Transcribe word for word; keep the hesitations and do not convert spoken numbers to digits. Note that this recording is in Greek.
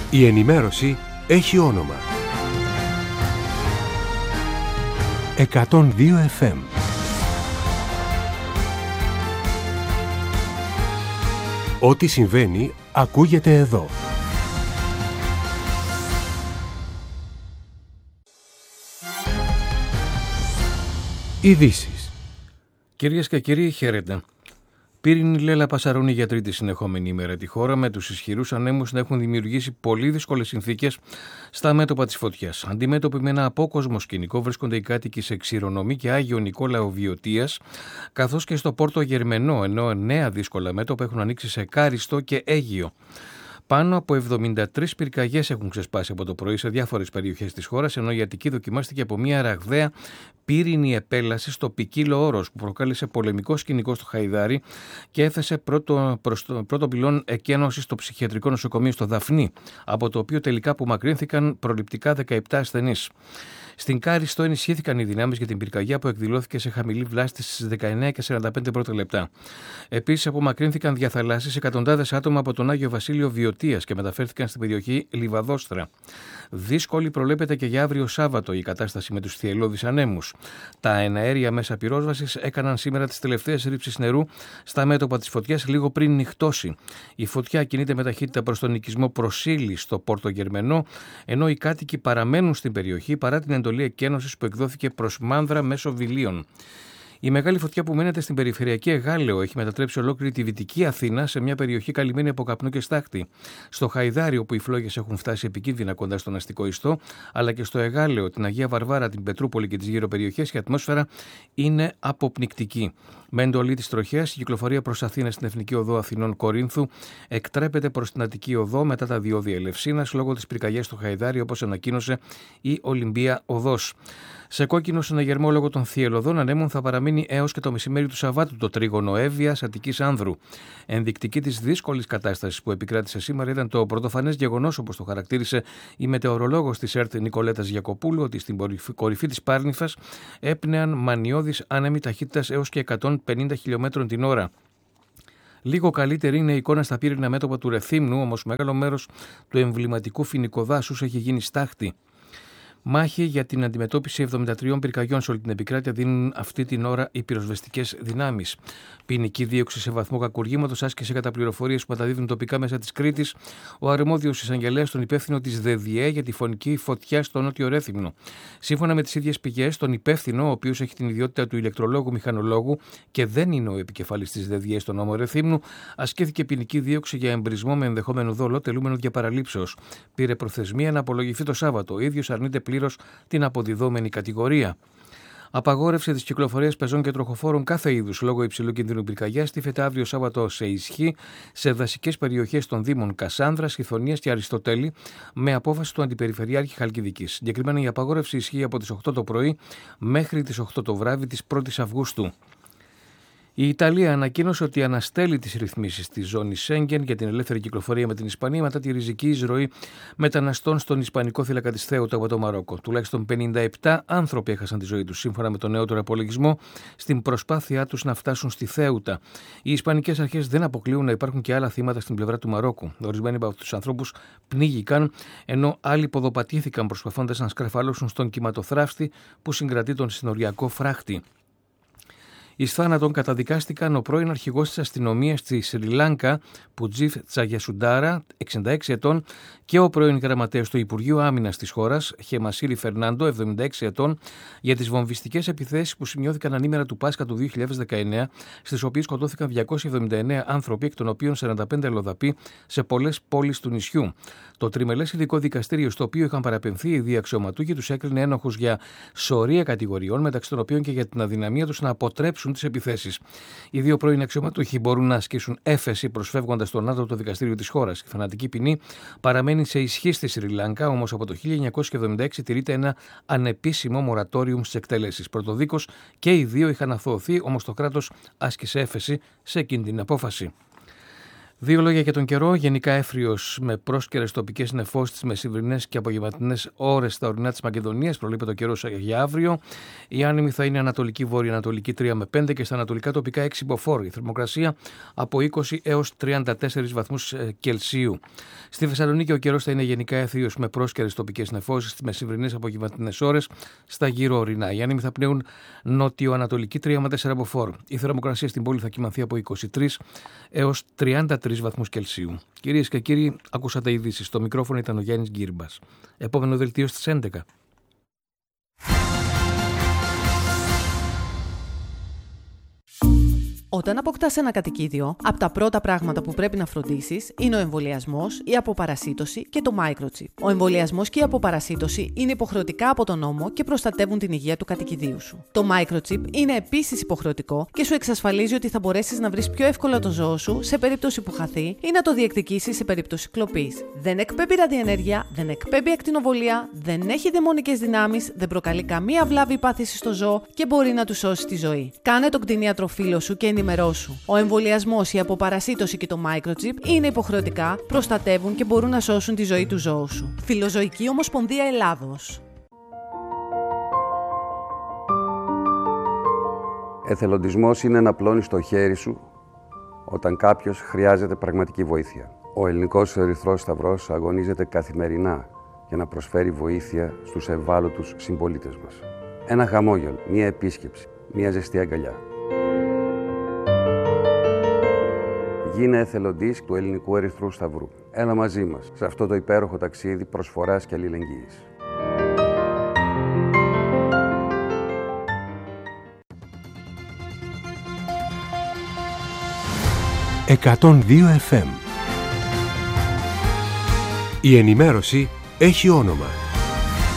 Η ενημέρωση έχει όνομα. εκατόν δύο εφ εμ. Ό,τι συμβαίνει ακούγεται εδώ. Ειδήσεις. Κυρίες και κύριοι, χαίρετε. Πύρινη λέλα πασαρώνει για τρίτη συνεχόμενη ημέρα τη χώρα, με τους ισχυρούς ανέμους να έχουν δημιουργήσει πολύ δύσκολες συνθήκες στα μέτωπα της φωτιάς. Αντιμέτωποι με ένα απόκοσμο σκηνικό βρίσκονται οι κάτοικοι σε Ξηρονομή και Άγιο Νικόλαο Βιωτίας, καθώς και στο Πόρτο Γερμενό, ενώ νέα δύσκολα μέτωπα έχουν ανοίξει σε Κάριστο και Αίγιο. Πάνω από εβδομήντα τρεις πυρκαγιές έχουν ξεσπάσει από το πρωί σε διάφορες περιοχές της χώρας, ενώ η Αττική δοκιμάστηκε από μια ραγδαία πύρινη επέλαση στο ποικίλο όρος που προκάλεσε πολεμικό σκηνικό στο Χαϊδάρι και έθεσε πρώτο, προς το, πρώτο πυλόν εκένωση στο ψυχιατρικό νοσοκομείο στο Δαφνί, από το οποίο τελικά απομακρύνθηκαν προληπτικά δεκαεπτά ασθενείς. Στην Κάριστο ενισχύθηκαν οι δυνάμεις για την πυρκαγιά που εκδηλώθηκε σε χαμηλή βλάστη στις δεκαεννέα και σαράντα πέντε πρώτα λεπτά. Επίσης, απομακρύνθηκαν διαθαλάσσεις εκατοντάδες άτομα από τον Άγιο Βασίλειο Βιωτίας και μεταφέρθηκαν στην περιοχή Λιβαδόστρα. Δύσκολη προβλέπεται και για αύριο Σάββατο η κατάσταση με τους θυελλώδεις ανέμους. Τα εναέρια μέσα πυρόσβασης έκαναν σήμερα τις τελευταίες ρήψεις νερού στα μέτωπα της φωτιάς λίγο πριν νυχτώσει. Η φωτιά κινείται με ταχύτητα προς τον οικισμό Προσήλη στο Πόρτο Γερμενό, ενώ οι κάτοικοι παραμένουν στην περιοχή παρά την εντολή εκένωσης που εκδόθηκε προς Μάνδρα μέσω Βιλίων. Η μεγάλη φωτιά που μένεται στην περιφερειακή Εγάλεο έχει μετατρέψει ολόκληρη τη δυτική Αθήνα σε μια περιοχή καλυμμένη από καπνό και στάχτη. Στο Χαϊδάρι, όπου οι φλόγες έχουν φτάσει επικίνδυνα κοντά στον αστικό ιστό, αλλά και στο Εγάλεο, την Αγία Βαρβάρα, την Πετρούπολη και τις γύρω περιοχές, η ατμόσφαιρα είναι αποπνικτική. Με εντολή της τροχέας, η κυκλοφορία προς Αθήνα στην Εθνική Οδό Αθηνών Κορίνθου εκτρέπεται προς την Αττική Οδό μετά τα διόδια Ελευσίνας λόγω της πυρκαγιάς στο Χαϊδάρι, όπως ανακοίνωσε η Ολυμπία Οδός. Σε κόκκινο συναγερμό λόγω των θυελλωδών ανέμων θα παραμείνει έως και το μεσημέρι του Σαββάτου το τρίγωνο Εύβοιας Αττικής Άνδρου. Ενδεικτική της δύσκολης κατάστασης που επικράτησε σήμερα ήταν το πρωτοφανές γεγονός, όπως το χαρακτήρισε η μετεωρολόγος της ΕΡΤ Νικολέτας Γιακοπούλου, ότι στην κορυφή της Πάρνηθας έπνεαν μανιώδεις άνεμοι ταχύτητας έως και εκατόν πενήντα χιλιομέτρων την ώρα. Λίγο καλύτερη είναι η εικόνα στα πύρινα μέτωπα του Ρεθύμνου, όμως μεγάλο μέρος του εμβληματικού φοινικοδάσους έχει γίνει στάχτη. Μάχη για την αντιμετώπιση εβδομήντα τριών πυρκαγιών σε όλη την επικράτεια δίνουν αυτή την ώρα οι πυροσβεστικές δυνάμεις. Ποινική δίωξη σε βαθμό κακουργήματος άσκησε κατά πληροφορίες που μεταδίδουν τοπικά μέσα της Κρήτης ο αρμόδιος εισαγγελέας, τον υπεύθυνο της ΔΕΔΙΕ για τη φωνική φωτιά στο νότιο Ρέθυμνο. Σύμφωνα με τις ίδιες πηγές, τον υπεύθυνο, ο οποίος έχει την ιδιότητα του ηλεκτρολόγου μηχανολόγου και δεν είναι ο επικεφαλής της ΔΕΔΙΕ στον νόμο Ρεθύμνου, ασκήθηκε ποινική δίωξη για εμπρισμό με ενδεχόμενο δόλο τελούμενο για παραλήψεως. Πήρε προθεσμία να απολογηθεί το Σάββατο. Ο ίδιος αρνείται πλήρως την αποδιδόμενη κατηγορία. Απαγόρευση της κυκλοφορίας πεζών και τροχοφόρων κάθε είδους λόγω υψηλού κινδύνου πυρκαγιάς τίθεται αύριο Σάββατο σε ισχύ σε δασικές περιοχές των Δήμων Κασάνδρας, Χιθωνίας και Αριστοτέλη, με απόφαση του Αντιπεριφερειάρχη Χαλκιδικής. Συγκεκριμένα η απαγόρευση ισχύει από τις οκτώ το πρωί μέχρι τις οκτώ το βράδυ της πρώτης Αυγούστου. Η Ιταλία ανακοίνωσε ότι αναστέλει τις ρυθμίσεις της ζώνης Σέγγεν για την ελεύθερη κυκλοφορία με την Ισπανία μετά τη ριζική εισρωή μεταναστών στον Ισπανικό θύλακα της Θέουτα από το Μαρόκο. Τουλάχιστον πενήντα επτά άνθρωποι έχασαν τη ζωή τους, σύμφωνα με τον νεότερο απολογισμό, στην προσπάθειά τους να φτάσουν στη Θέουτα. Οι Ισπανικές αρχές δεν αποκλείουν να υπάρχουν και άλλα θύματα στην πλευρά του Μαρόκου. Ορισμένοι από τους ανθρώπους πνίγηκαν, ενώ άλλοι ποδοπατήθηκαν προσπαθώντας να σκαρφαλώσουν στον κυματοθράφστη που συγκρατεί τον συνοριακό φράχτη. Εις θάνατον καταδικάστηκαν ο πρώην αρχηγός της αστυνομίας της Σρι Λάνκα, Πουτζίφ Τσαγιασουντάρα, εξήντα έξι ετών, και ο πρώην γραμματέας του Υπουργείου Άμυνας της χώρας, Χεμασίλη Φερνάντο, εβδομήντα έξι ετών, για τις βομβιστικές επιθέσεις που σημειώθηκαν ανήμερα του Πάσχα του δύο χιλιάδες δεκαεννέα, στις οποίες σκοτώθηκαν διακόσιοι εβδομήντα εννέα άνθρωποι, εκ των οποίων σαράντα πέντε αλλοδαποί, σε πολλές πόλεις του νησιού. Το τριμελές ειδικό δικαστήριο, στο οποίο είχαν παραπεμφθεί οι δύο αξιωματούχοι, τους έκρινε ένοχους για σωρία κατηγοριών, μεταξύ των οποίων και για την αδυναμία τους να αποτρέψουν τις επιθέσεις. Οι δύο πρώην αξιωματούχοι μπορούν να ασκήσουν έφεση προσφεύγοντας στον άτομο το δικαστήριο της χώρας. Η θανατική ποινή παραμένει σε ισχύ στη Σρι Λάνκα, όμως από το χίλια εννιακόσια εβδομήντα έξι τηρείται ένα ανεπίσημο μορατόριουμ στις εκτελέσεις. Πρωτοδίκως και οι δύο είχαν αθωωωθεί, όμως το κράτος άσκησε έφεση σε εκείνη την απόφαση. Δύο λόγια για τον καιρό. Γενικά εύριος με πρόσκαιρες τοπικές νεφώσεις τις μεσημβρινές και απογευματινές ώρες στα ορεινά της Μακεδονίας. Προβλέπεται ο καιρός για αύριο. Η άνεμη θα είναι ανατολική βόρεια-ανατολική τρία με πέντε και στα ανατολικά τοπικά έξι μποφόρ. Η θερμοκρασία από είκοσι έως τριάντα τέσσερις βαθμούς Κελσίου. Στη Θεσσαλονίκη ο καιρός θα είναι γενικά εύριος με πρόσκαιρες τοπικές νεφώσεις τις μεσημβρινές απογευματινές ώρες στα γύρω ορεινά. Οι άνεμοι θα πνέουν νότιο-ανατολική τρία με τέσσερα μποφόρ. Η θερμοκρασία στην πόλη θα κυμανθεί από είκοσι τρεις έως τριάντα τρεις βαθμούς Κελσίου. Κυρίες και κύριοι, ακούσατε ειδήσεις. Στο μικρόφωνο ήταν ο Γιάννης Γκύρμπας. Επόμενο δελτίο στις έντεκα. Όταν αποκτάς ένα κατοικίδιο, από τα πρώτα πράγματα που πρέπει να φροντίσεις είναι ο εμβολιασμός, η αποπαρασίτωση και το microchip. Ο εμβολιασμός και η αποπαρασίτωση είναι υποχρεωτικά από τον νόμο και προστατεύουν την υγεία του κατοικιδίου σου. Το microchip είναι επίσης υποχρεωτικό και σου εξασφαλίζει ότι θα μπορέσεις να βρεις πιο εύκολα το ζώο σου σε περίπτωση που χαθεί ή να το διεκδικήσεις σε περίπτωση κλοπής. Δεν εκπέμπει ραδιενέργεια, δεν εκπέμπει ακτινοβολία, δεν έχει δαιμονικές δυνάμεις, δεν προκαλεί καμία βλάβη ή πάθηση στο ζώο και μπορεί να του σώσει τη ζωή. Κάνε τον κτηνίατρο φίλο σου και ενημερώσου. Ο εμβολιασμός, η αποπαρασίτωση και το microchip είναι υποχρεωτικά, προστατεύουν και μπορούν να σώσουν τη ζωή του ζώου σου. Φιλοζωική Ομοσπονδία Ελλάδος. Εθελοντισμός είναι να πλώνεις το χέρι σου όταν κάποιος χρειάζεται πραγματική βοήθεια. Ο Ελληνικός Ερυθρός Σταυρός αγωνίζεται καθημερινά για να προσφέρει βοήθεια στους ευάλωτους συμπολίτες μας. Ένα χαμόγελο, μία επίσκεψη, μία ζεστή αγκαλιά. Γίνε εθελοντής του Ελληνικού Ερυθρού Σταυρού. Έλα μαζί μας σε αυτό το υπέροχο ταξίδι προσφοράς και αλληλεγγύης. εκατόν δύο εφ εμ. Η ενημέρωση έχει όνομα.